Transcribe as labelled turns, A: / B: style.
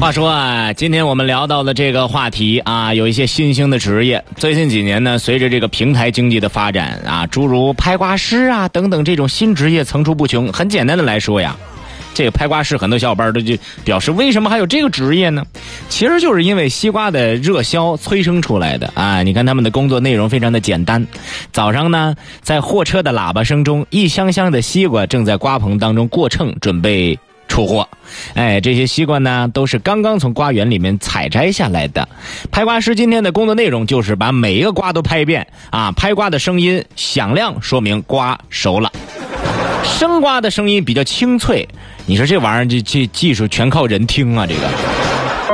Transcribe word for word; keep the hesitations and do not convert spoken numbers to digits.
A: 话说啊，今天我们聊到的这个话题啊，有一些新兴的职业。最近几年呢，随着这个平台经济的发展啊，诸如拍挂师啊等等这种新职业层出不穷。很简单的来说呀，这个拍挂师很多小伙伴都就表示，为什么还有这个职业呢？其实就是因为西瓜的热销催生出来的啊！你看他们的工作内容非常的简单，早上呢，在货车的喇叭声中，一箱箱的西瓜正在瓜棚当中过秤，准备出货。哎，这些西瓜呢都是刚刚从瓜园里面采摘下来的。拍瓜师今天的工作内容就是把每一个瓜都拍一遍啊，拍瓜的声音响亮，说明瓜熟了。生瓜的声音比较清脆，你说这玩意儿这这技术全靠人听啊，这个。